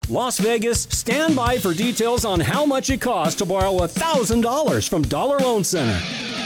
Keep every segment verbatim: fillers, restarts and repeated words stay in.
Las Vegas, stand by for details on how much it costs to borrow one thousand dollars from Dollar Loan Center.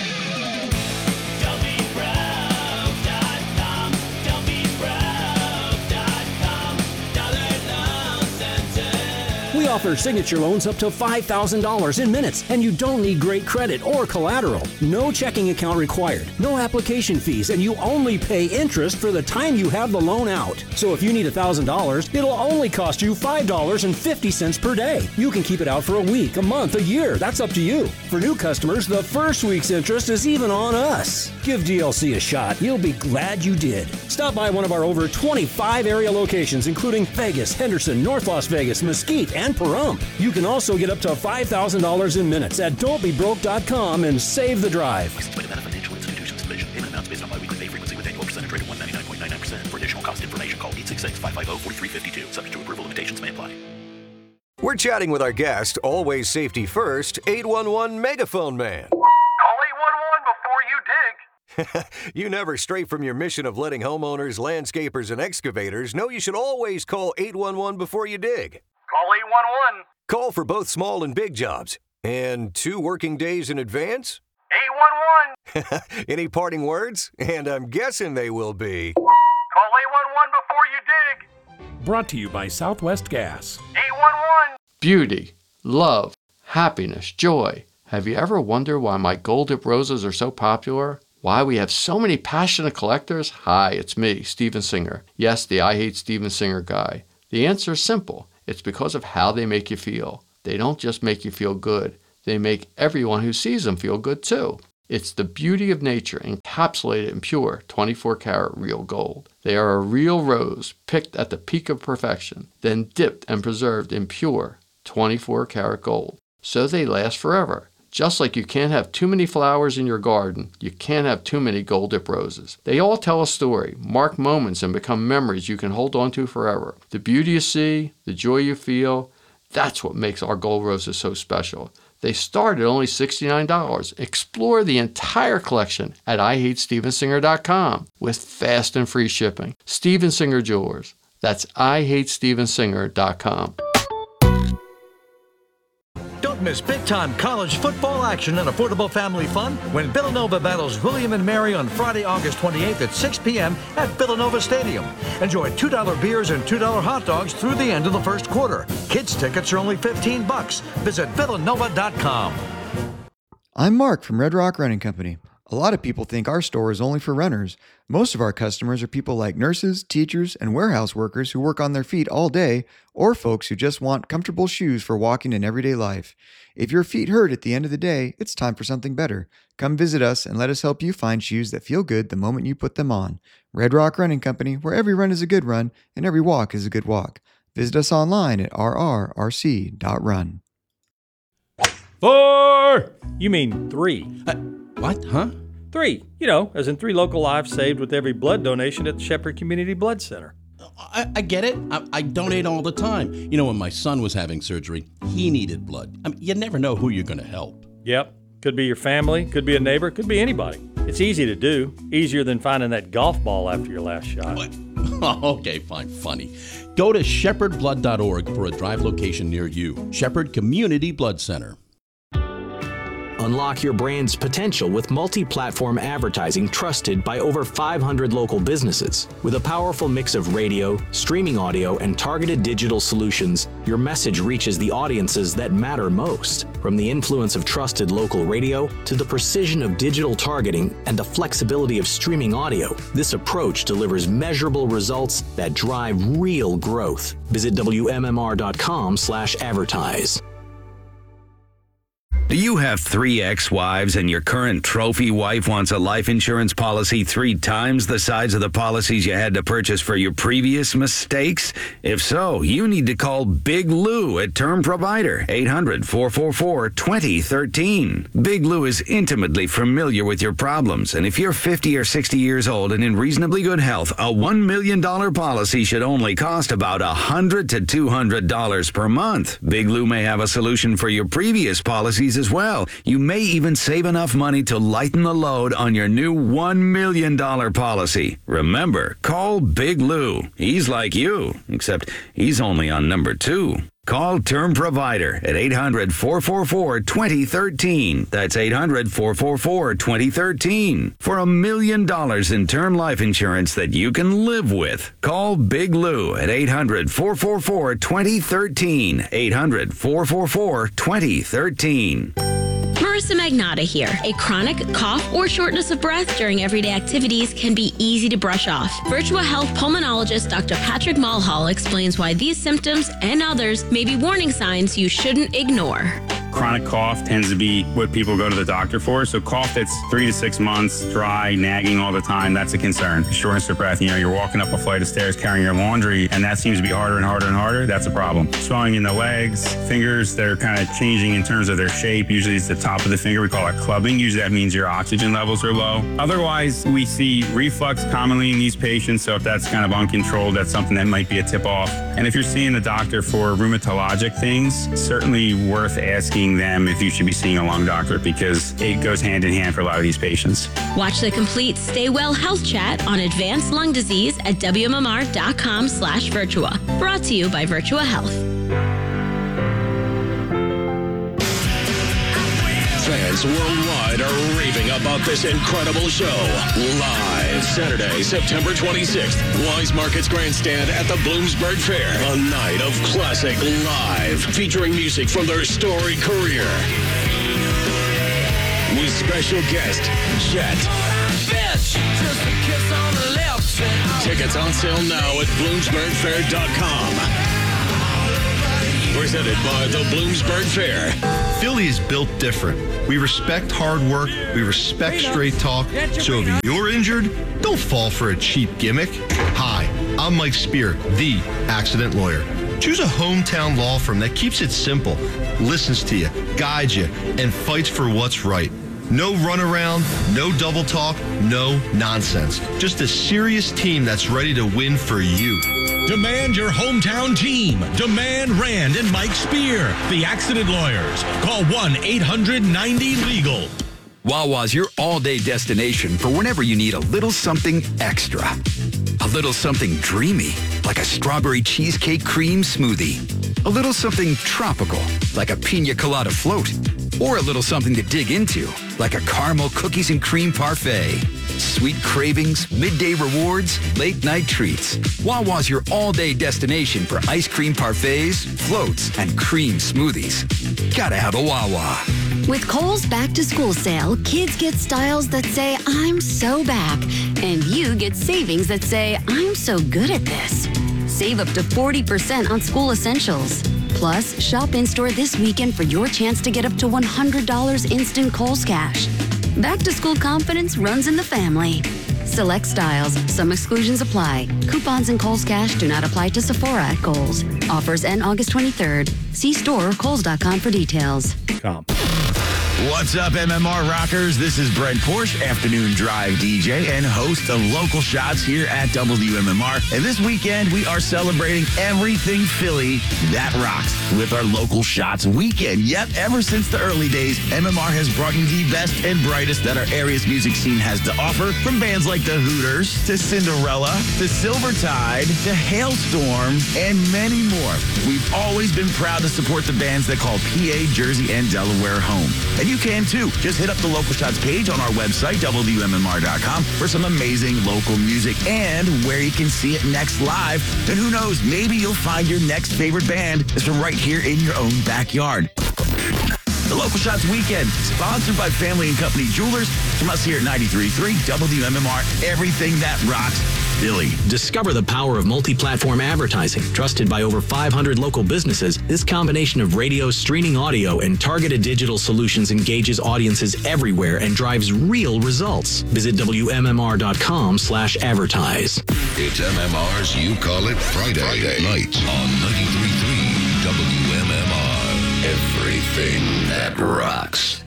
We offer signature loans up to five thousand dollars in minutes, and you don't need great credit or collateral. No checking account required, no application fees, and you only pay interest for the time you have the loan out. So if you need one thousand dollars, it'll only cost you five dollars and fifty cents per day. You can keep it out for a week, a month, a year. That's up to you. For new customers, the first week's interest is even on us. Give D L C a shot. You'll be glad you did. Stop by one of our over twenty-five area locations, including Vegas, Henderson, North Las Vegas, Mesquite, and Pahrump. You can also get up to five thousand dollars in minutes at don't be broke dot com and save the drive. Licensed by Nevada Financial Institutions Division. Payment amounts based on biweekly pay frequency with annual percentage rate of one hundred ninety-nine point nine nine percent. For additional cost information, call eight six six, five five zero, four three five two. Subject to approval, limitations may apply. We're chatting with our guest, always safety first, eight one one Megaphone Man. Call eight one one before you dig. You never stray from your mission of letting homeowners, landscapers, and excavators know you should always call eight one one before you dig. Call eight one one. Call for both small and big jobs. And two working days in advance? eight one one. Any parting words? And I'm guessing they will be... Call eight one one before you dig. Brought to you by Southwest Gas. eight one one. Beauty, love, happiness, joy. Have you ever wondered why my gold dip roses are so popular? Why we have so many passionate collectors? Hi, it's me, Steven Singer. Yes, the I Hate Steven Singer guy. The answer is simple. It's because of how they make you feel. They don't just make you feel good. They make everyone who sees them feel good too. It's the beauty of nature encapsulated in pure twenty-four karat real gold. They are a real rose picked at the peak of perfection, then dipped and preserved in pure twenty-four karat gold. So they last forever. Just like you can't have too many flowers in your garden, you can't have too many gold dip roses. They all tell a story, mark moments, and become memories you can hold on to forever. The beauty you see, the joy you feel, that's what makes our gold roses so special. They start at only sixty-nine dollars. Explore the entire collection at I hate steven singer dot com with fast and free shipping. Steven Singer Jewelers. That's I hate steven singer dot com. Don't miss big-time college football action and affordable family fun when Villanova battles William and Mary on Friday, August twenty-eighth at six p.m. at Villanova Stadium. Enjoy two dollar beers and two dollar hot dogs through the end of the first quarter. Kids tickets are only fifteen bucks. Visit villanova dot com. I'm Mark from Red Rock Running Company. A lot of people think our store is only for runners. Most of our customers are people like nurses, teachers, and warehouse workers who work on their feet all day, or folks who just want comfortable shoes for walking in everyday life. If your feet hurt at the end of the day, it's time for something better. Come visit us and let us help you find shoes that feel good the moment you put them on. Red Rock Running Company, where every run is a good run and every walk is a good walk. Visit us online at r r r c dot run. Four! You mean three. Uh, what, huh? Three. You know, as in three local lives saved with every blood donation at the Shepherd Community Blood Center. I, I get it. I, I donate all the time. You know, when my son was having surgery, he needed blood. I mean, you never know who you're going to help. Yep. Could be your family, could be a neighbor, could be anybody. It's easy to do. Easier than finding that golf ball after your last shot. What? Oh, okay, fine, funny. Go to shepherd blood dot org for a drive location near you. Shepherd Community Blood Center. Unlock your brand's potential with multi-platform advertising trusted by over five hundred local businesses. With a powerful mix of radio, streaming audio, and targeted digital solutions, your message reaches the audiences that matter most. From the influence of trusted local radio to the precision of digital targeting and the flexibility of streaming audio, this approach delivers measurable results that drive real growth. Visit W M M R dot com slash advertise. Do you have three ex-wives and your current trophy wife wants a life insurance policy three times the size of the policies you had to purchase for your previous mistakes? If so, you need to call Big Lou at Term Provider, eight hundred, four four four, two zero one three. Big Lou is intimately familiar with your problems, and if you're fifty or sixty years old and in reasonably good health, a one million dollars policy should only cost about one hundred to two hundred dollars per month. Big Lou may have a solution for your previous policies as well. You may even save enough money to lighten the load on your new one million dollars policy. Remember, call Big Lou. He's like you, except he's only on number two. Call Term Provider at eight hundred, four four four, two zero one three. That's eight hundred, four four four, two zero one three. For a million dollars in term life insurance that you can live with. Call Big Lou at eight hundred, four four four, two zero one three. eight hundred, four four four, two zero one three. Marissa Magnotta here. A chronic cough or shortness of breath during everyday activities can be easy to brush off. Virtua Health pulmonologist Doctor Patrick Mulhall explains why these symptoms and others may be warning signs you shouldn't ignore. Chronic cough tends to be what people go to the doctor for. So cough that's three to six months, dry, nagging all the time, that's a concern. Shortness of breath, you know, you're walking up a flight of stairs carrying your laundry, and that seems to be harder and harder and harder, that's a problem. Swelling in the legs, fingers that are kind of changing in terms of their shape. Usually it's the top of the finger. We call it clubbing. Usually that means your oxygen levels are low. Otherwise, we see reflux commonly in these patients. So if that's kind of uncontrolled, that's something that might be a tip off. And if you're seeing the doctor for rheumatologic things, certainly worth asking them if you should be seeing a lung doctor, because it goes hand in hand for a lot of these patients. Watch the complete Stay Well Health Chat on advanced lung disease at W M M R dot com slash Virtua. Brought to you by Virtua Health. Fans worldwide are raving about this incredible show. Live Saturday, September twenty-sixth, Wise Markets Grandstand at the Bloomsburg Fair. A night of classic live, featuring music from their storied career. With special guest, Jet. Tickets on sale now at bloomsburg fair dot com. Presented by the Bloomsburg Fair. Philly is built different. We respect hard work. We respect straight talk. So if you're injured, don't fall for a cheap gimmick. Hi, I'm Mike Spear, the accident lawyer. Choose a hometown law firm that keeps it simple, listens to you, guides you, and fights for what's right. No runaround, no double talk, no nonsense. Just a serious team that's ready to win for you. Demand your hometown team. Demand Rand and Mike Spear, the accident lawyers. Call one eight hundred ninety legal. Wawa's your all-day destination for whenever you need a little something extra. A little something dreamy, like a strawberry cheesecake cream smoothie. A little something tropical, like a pina colada float. Or a little something to dig into, like a caramel cookies and cream parfait. Sweet cravings, midday rewards, late night treats. Wawa's your all-day destination for ice cream parfaits, floats, and cream smoothies. Gotta have a Wawa. With Kohl's Back to School sale, kids get styles that say, I'm so back. And you get savings that say, I'm so good at this. Save up to forty percent on school essentials. Plus, shop in-store this weekend for your chance to get up to one hundred dollars instant Kohl's cash. Back to school confidence runs in the family. Select styles. Some exclusions apply. Coupons and Kohl's cash do not apply to Sephora at Kohl's. Offers end August twenty-third. See store or kohls dot com for details. Com. What's up, M M R Rockers? This is Brent Porsche, Afternoon Drive D J and host of Local Shots here at W M M R. And this weekend, we are celebrating everything Philly that rocks with our Local Shots weekend. Yep, ever since the early days, M M R has brought you the best and brightest that our area's music scene has to offer, from bands like the Hooters, to Cinderella, to Silvertide, to Hailstorm, and many more. We've always been proud to support the bands that call P A, Jersey, and Delaware home. And you can too. Just hit up the Local Shots page on our website, W M M R dot com, for some amazing local music and where you can see it next live. And who knows, maybe you'll find your next favorite band is from right here in your own backyard. The Local Shots Weekend, sponsored by Family and Company Jewelers, from us here at ninety-three point three W M M R, everything that rocks Philly. Discover the power of multi-platform advertising. Trusted by over five hundred local businesses, this combination of radio, streaming audio, and targeted digital solutions engages audiences everywhere and drives real results. Visit W M M R dot com slash advertise. It's M M R's You Call It Friday, Friday nights on ninety-three point three W M M R. Everything that rocks.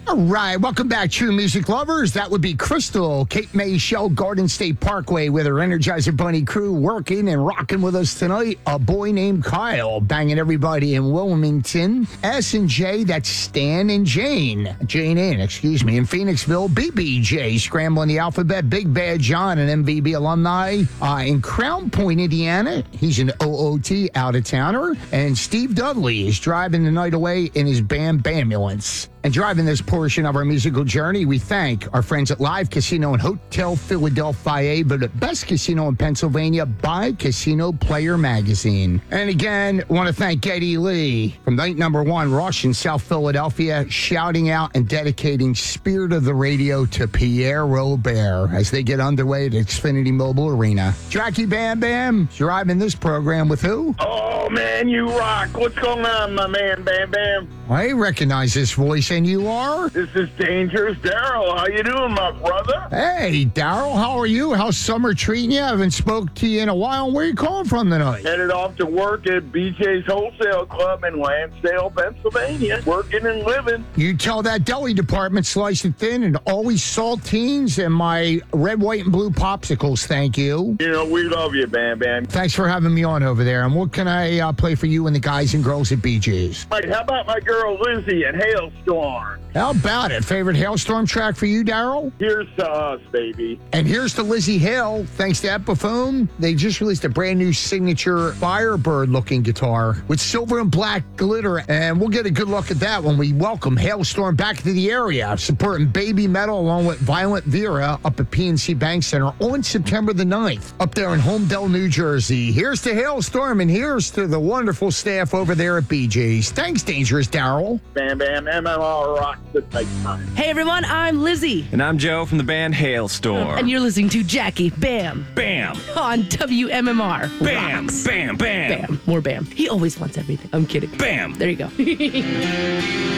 All right, welcome back, true music lovers. That would be Crystal, Cape May Shell Garden State Parkway with her Energizer Bunny crew working and rocking with us tonight. A boy named Kyle banging everybody in Wilmington. S and J, that's Stan and Jane. Jane Ann, excuse me. In Phoenixville, B B J scrambling the alphabet. Big Bad John, an M V B alumni. Uh, in Crown Point, Indiana, he's an O O T out-of-towner. And Steve Dudley is driving the night away in his Bam Bambulance. And driving this portion of our musical journey, we thank our friends at Live Casino and Hotel Philadelphia, but the best casino in Pennsylvania by Casino Player Magazine. And again, want to thank Geddy Lee from night number one, Rush in South Philadelphia, shouting out and dedicating Spirit of the Radio to Pierre Robert as they get underway at Xfinity Mobile Arena. Jackie Bam Bam, driving this program with who? Oh, man, you rock. What's going on, my man, Bam Bam? I recognize this voice, and you are? This is Dangerous Daryl. How you doing, my brother? Hey, Daryl, how are you? How's summer treating you? I haven't spoke to you in a while. Where are you calling from tonight? Headed off to work at B J's Wholesale Club in Lansdale, Pennsylvania. Working and living. You tell that deli department slice it thin and always saltines and my red, white, and blue popsicles, thank you. You know, we love you, Bam Bam. Thanks for having me on over there. And what can I uh, play for you and the guys and girls at B J's? Right, how about my girl Lizzie and Hailstorm? How about it? Favorite Hailstorm track for you, Daryl? Here's to us, baby. And here's to Lizzie Hale. Thanks to Epiphone, they just released a brand new signature Firebird-looking guitar with silver and black glitter. And we'll get a good look at that when we welcome Hailstorm back to the area, supporting Baby Metal along with Violent Vera up at P N C Bank Center on September the ninth, up there in Homedale, New Jersey. Here's to Hailstorm, and here's to the wonderful staff over there at B J's. Thanks, Dangerous Daryl. Bam Bam, M M R rocks the night time. Hey everyone, I'm Lizzie. And I'm Joe from the band Hailstorm. And you're listening to Jackie Bam Bam on W M M R. Bam, Rocks. bam, bam. Bam. More bam. He always wants everything. I'm kidding. Bam. There you go.